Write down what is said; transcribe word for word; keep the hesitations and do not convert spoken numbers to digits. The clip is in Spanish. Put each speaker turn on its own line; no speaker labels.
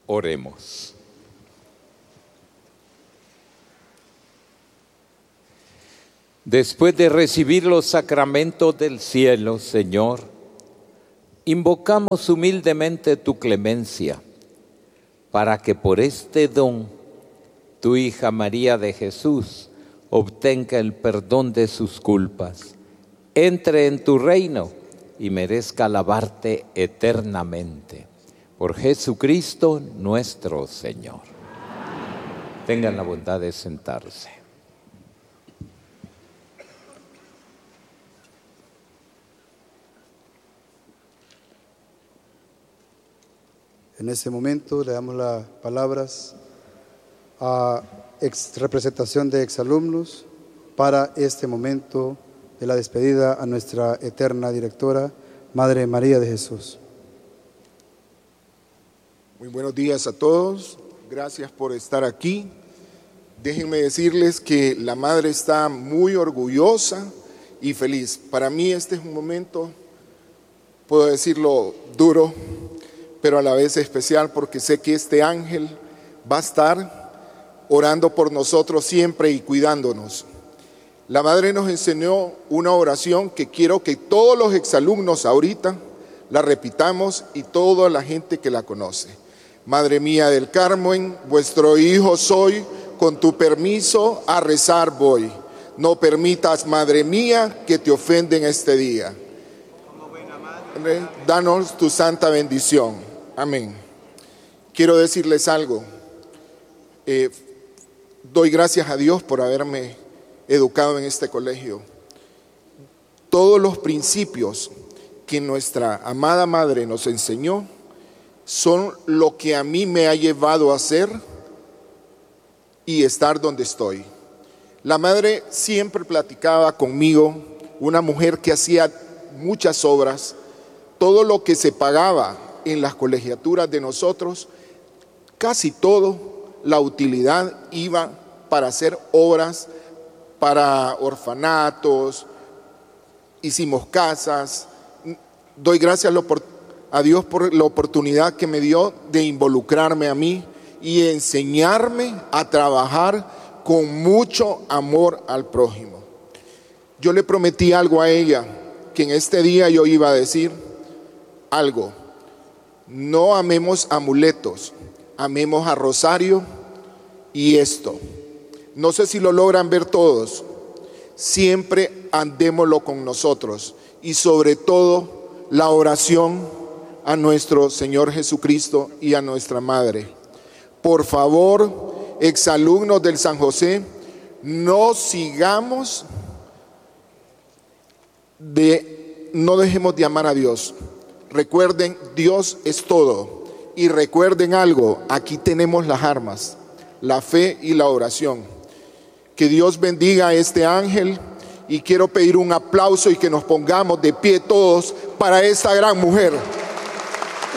Oremos. Después de recibir los sacramentos del cielo, Señor, invocamos humildemente tu clemencia, para que por este don, tu hija María de Jesús obtenga el perdón de sus culpas, entre en tu reino y merezca alabarte eternamente. Por Jesucristo nuestro Señor. Tengan la bondad de sentarse.
En este momento le damos las palabras a ex representación de exalumnos para este momento de la despedida a nuestra eterna directora, Madre María de Jesús.
Muy buenos días a todos, gracias por estar aquí. Déjenme decirles que la Madre está muy orgullosa y feliz. Para mí este es un momento, puedo decirlo, duro, pero a la vez especial, porque sé que este ángel va a estar orando por nosotros siempre y cuidándonos. La Madre nos enseñó una oración que quiero que todos los exalumnos ahorita la repitamos y toda la gente que la conoce. Madre mía del Carmen, vuestro hijo soy, con tu permiso a rezar voy. No permitas, Madre mía, que te ofenden este día. Danos tu santa bendición. Amén. Quiero decirles algo. Eh, doy gracias a Dios por haberme educado en este colegio. Todos los principios que nuestra amada Madre nos enseñó son lo que a mí me ha llevado a ser y estar donde estoy. La Madre siempre platicaba conmigo, una mujer que hacía muchas obras. Todo lo que se pagaba en las colegiaturas de nosotros, casi todo, la utilidad iba para hacer obras para orfanatos, hicimos casas. Doy gracias a Dios por la oportunidad que me dio de involucrarme a mí y enseñarme a trabajar con mucho amor al prójimo. Yo le prometí algo a ella, que en este día yo iba a decir algo. No amemos amuletos, amemos a Rosario y esto. No sé si lo logran ver todos. Siempre andémoslo con nosotros y sobre todo la oración a nuestro Señor Jesucristo y a nuestra Madre. Por favor, exalumnos del San José, no sigamos de, no dejemos de amar a Dios. Recuerden, Dios es todo. Y recuerden algo, aquí tenemos las armas, la fe y la oración. Que Dios bendiga a este ángel y quiero pedir un aplauso y que nos pongamos de pie todos para esta gran mujer.